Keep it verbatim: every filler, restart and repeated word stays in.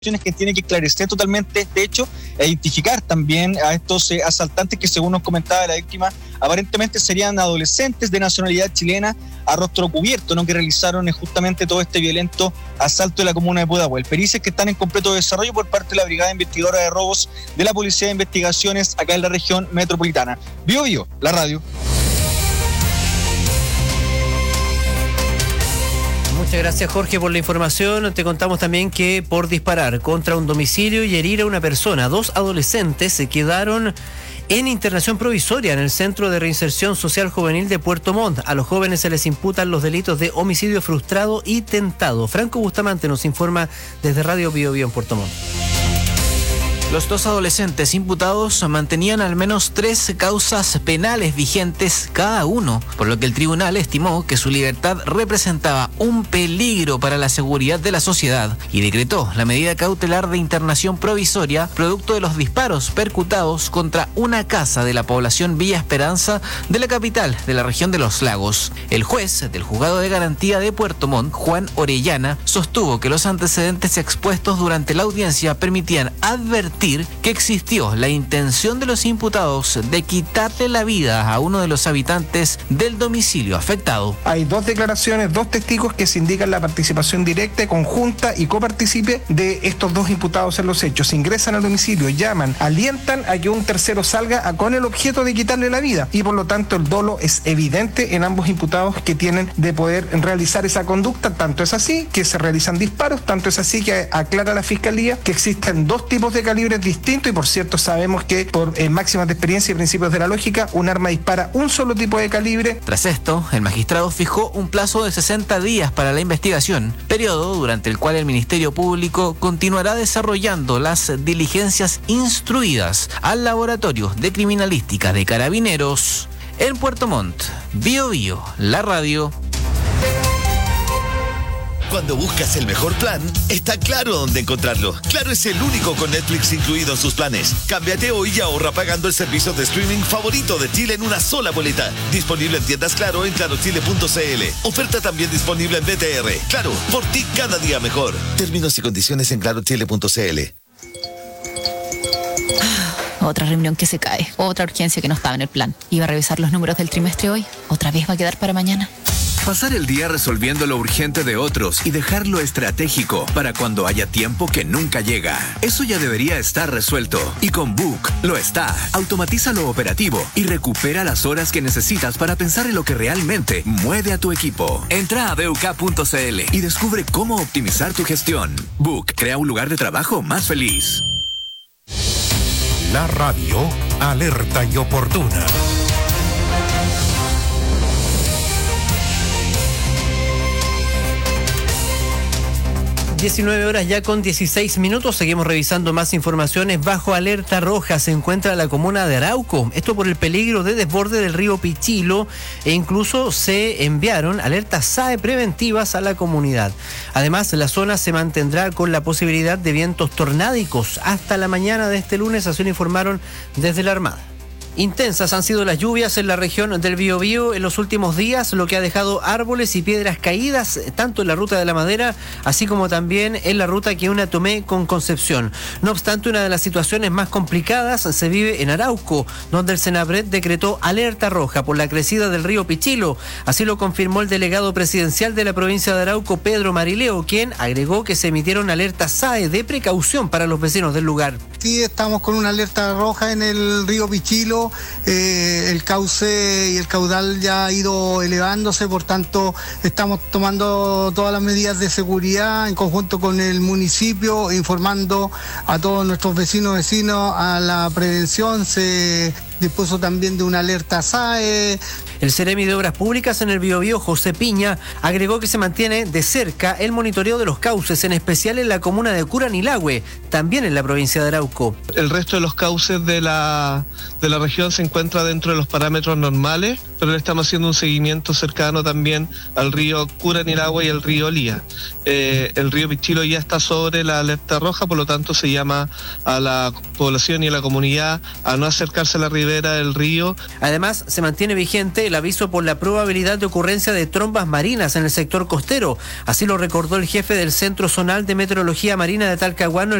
que tiene que esclarecer totalmente este hecho e identificar también a estos eh, asaltantes que, según nos comentaba la víctima, aparentemente serían adolescentes de nacionalidad chilena a rostro cubierto, ¿no?, que realizaron eh, justamente todo este violento asalto en la comuna de Pudahuel. Pericias que están en completo desarrollo por parte de la Brigada Investigadora de Robos de la Policía de Investigaciones acá en la región metropolitana. Bio Bio, la radio. Muchas gracias, Jorge, por la información. Te contamos también que por disparar contra un domicilio y herir a una persona, dos adolescentes se quedaron en internación provisoria en el Centro de Reinserción Social Juvenil de Puerto Montt. A los jóvenes se les imputan los delitos de homicidio frustrado y tentado. Franco Bustamante nos informa desde Radio Bio Bio en Puerto Montt. Los dos adolescentes imputados mantenían al menos tres causas penales vigentes cada uno, por lo que el tribunal estimó que su libertad representaba un peligro para la seguridad de la sociedad y decretó la medida cautelar de internación provisoria producto de los disparos percutados contra una casa de la población Villa Esperanza de la capital de la región de Los Lagos. El juez del Juzgado de Garantía de Puerto Montt, Juan Orellana, sostuvo que los antecedentes expuestos durante la audiencia permitían advertir que existió la intención de los imputados de quitarle la vida a uno de los habitantes del domicilio afectado. Hay dos declaraciones, dos testigos que se indican la participación directa, conjunta y copartícipe de estos dos imputados en los hechos. Ingresan al domicilio, llaman, alientan a que un tercero salga a con el objeto de quitarle la vida y por lo tanto el dolo es evidente en ambos imputados que tienen de poder realizar esa conducta. Tanto es así que se realizan disparos, tanto es así que aclara la Fiscalía que existen dos tipos de calibres distintos y por cierto sabemos que por eh, máximas de experiencia y principios de la lógica un arma dispara un solo tipo de calibre. Tras esto, el magistrado fijó un plazo de sesenta días para la investigación, periodo durante el cual el Ministerio Público continuará desarrollando las diligencias instruidas al Laboratorio de Criminalística de Carabineros en Puerto Montt. Bio Bio, la radio. Cuando buscas el mejor plan, está Claro dónde encontrarlo. Claro es el único con Netflix incluido en sus planes. Cámbiate hoy y ahorra pagando el servicio de streaming favorito de Chile en una sola boleta. Disponible en tiendas Claro en claro chile punto c l. Oferta también disponible en B T R. Claro, por ti cada día mejor. Términos y condiciones en claro chile punto c l. Otra reunión que se cae, otra urgencia que no estaba en el plan. Iba a revisar los números del trimestre hoy, otra vez va a quedar para mañana. Pasar el día resolviendo lo urgente de otros y dejar lo estratégico para cuando haya tiempo que nunca llega. Eso ya debería estar resuelto. Y con Book lo está. Automatiza lo operativo y recupera las horas que necesitas para pensar en lo que realmente mueve a tu equipo. Entra a b u k punto c l y descubre cómo optimizar tu gestión. Book crea un lugar de trabajo más feliz. La radio alerta y oportuna. diecinueve horas ya con dieciséis minutos, seguimos revisando más informaciones. Bajo alerta roja se encuentra la comuna de Arauco, esto por el peligro de desborde del río Pichilo e incluso se enviaron alertas S A E preventivas a la comunidad. Además, la zona se mantendrá con la posibilidad de vientos tornádicos hasta la mañana de este lunes, así lo informaron desde la Armada. Intensas han sido las lluvias en la región del Biobío en los últimos días, lo que ha dejado árboles y piedras caídas tanto en la ruta de la Madera, así como también en la ruta que une Tomé con Concepción. No obstante, una de las situaciones más complicadas se vive en Arauco, donde el Senapred decretó alerta roja por la crecida del río Pichilo. Así lo confirmó el delegado presidencial de la provincia de Arauco, Pedro Marileo, quien agregó que se emitieron alertas S A E de precaución para los vecinos del lugar. Sí, estamos con una alerta roja en el río Pichilo. Eh, el cauce y el caudal ya ha ido elevándose, por tanto estamos tomando todas las medidas de seguridad en conjunto con el municipio, informando a todos nuestros vecinos vecinos a la prevención. Se dispuso también de una alerta S A E. El Seremi de Obras Públicas en el Biobío, José Piña, agregó que se mantiene de cerca el monitoreo de los cauces, en especial en la comuna de Curanilahue, también en la provincia de Arauco. El resto de los cauces de la, de la región se encuentra dentro de los parámetros normales, pero le estamos haciendo un seguimiento cercano también al río Curanilahue y el río Lía. Eh, el río Pichilo ya está sobre la alerta roja, por lo tanto se llama a la población y a la comunidad a no acercarse a la ribera ribera del río. Además, se mantiene vigente el aviso por la probabilidad de ocurrencia de trombas marinas en el sector costero. Así lo recordó el jefe del Centro Zonal de Meteorología Marina de Talcahuano,